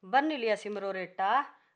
बन्नी लिया सिमरो रेटा।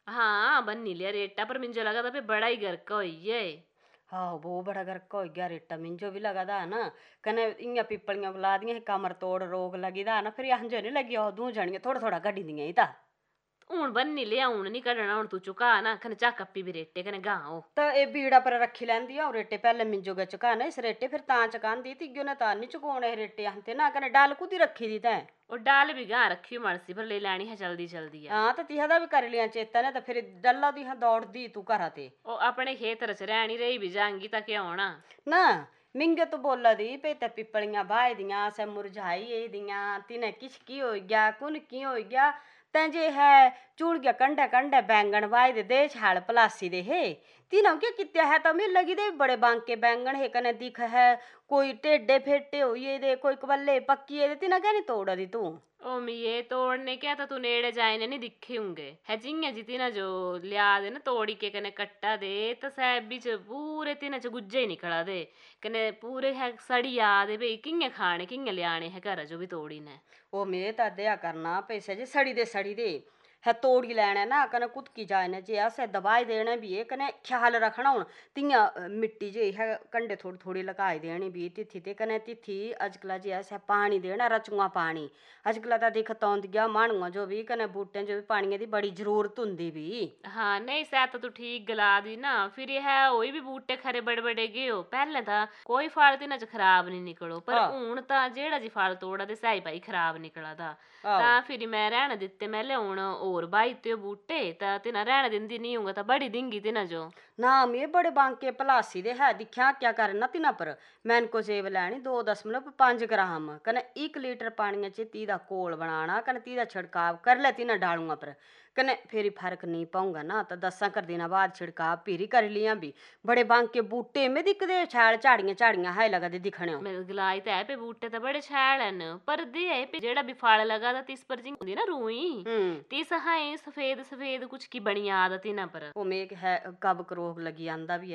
हाँ बन्नी लिया रेटा, पर मिंजो लगा था बड़ा ही गर्क होई है। हाँ वो बड़ा घर को गया रेटा मिंजो भी लगा था ना। कने इयां पिपलियां बुला दियां कमर तोड़ रोग लगी था ना, फिर यहाँ जो नहीं लगी और दूं जणियां थोड़ा थोड़ा कड्डी दियां ही था। हून बन्नी लिया, हून नहीं कढ़ना, हून तू चुका ना खने चा कप्पी भी रेटे कने गाओ। तो ये बीड़ा पर रखी लैंदी और रेटे पहले मिंजो गए चुकाना इस रेटे फिर तां चकांदी तिग्यो ने तां नहीं चुकाने रेटे आंते ना कने डाल कुदी रखी दी तैं। और डाल भी गा रखी मरसी पर ले लैनी है जल्दी जल्दी है। हाँ तो तिहा दा भी कर लिया चेता ने तो फिर डल्ला दी हाँ दौड़ दी तू घरा ते। ओ अपने खेतर च रहनी रही भी जाएंगी ता क्या होना। ना मिंगे तो बोला दी पे ते पिपलियां बाय दियां से मुरझाई ए दियां तिने किछ की हो गया कुन की हो गया। तैं जे है चूड़ गया कंडे कंडे बैंगन बाय दे छाल पलासी दे हे। तीनों क्या कित्या है तो मिल लगी दे बड़े बांके बैंगन है कने दिख है। कोई टेढ़े फेटे हुए दे कोई कबल्ले पक्की दे तिना क्या नहीं तोड़ा दी तू। ओ मी ये तोड़ने क्या था, तू नेड़े जाए नहीं दिखे होंगे है जिंगे जिती ना जो लिया दे ना तोड़ी के कने कट्टा दे तो सैब बीच पूरे तिना च गुज्जे ही निकला दे। कने पूरे है सड़ी आ दे भाई किंगे खाने किंगे लियाने है घर जो भी तोड़ी ने। ओ मैं तो दया करना पैसे जे सड़ी दे है तोड़ी लैने ना कने कुदकी जाए ने जे ऐसे दवाई देने भी है कने ख्याल रखना हूं। तियां मिट्टी जे है कंडे थोड़ी थोड़ी लगाई देनी भी तिथि ते कने तिथि अजकल जे ऐसे पानी देना रचुआ पानी। अजकल तो दिखत आउंदी गया मानुआ जो भी कने बूटें जो भी पानी दी बड़ी जरूरत हुंदी भी। हाँ नहीं सै तो तू ठीक गला दी ना, फिर ये है वही भी बूटे खरे बड़े बड़े गए हो पहले था कोई फल तिना च खराब नहीं निकलो, पर हाँ हून ता जेड़ा जी फल तोड़ा ते सही भाई खराब निकला था। ता आहो फिर मैं रहने दिते मैंने हून और बाई ते बूटे ता तिना रहने दिंदी नहीं होगा ता बड़ी दिंगी तिना जो। ना मैं बड़े बांके पलासी दे है दिख्या क्या करना तिना पर। मैन को सेब लैनी 2.5 ग्राम कने 1 लीटर पानी च ती दा कोल बनाना कने ती दा छिड़काव कर ले तिना डालूंगा पर। कने फिर फर्क नहीं पाऊंगा ना तो 10 बाद छिड़काव फिर कर लिया भी। बड़े बांके बूटे में दिखदे छैल झाड़ियां झाड़ियां है लगदे दिखने। मेरे गलाई ते है पे बूटे ते बड़े छैल हन, पर दे है पे जेड़ा भी फल लगा ता तिस पर जिंग होंदी ना रूई हम्म तिस हाय सफेद सफेद कुछ की बनी आदत तिना पर। वो में है कब करोग लगी आंदा भी है।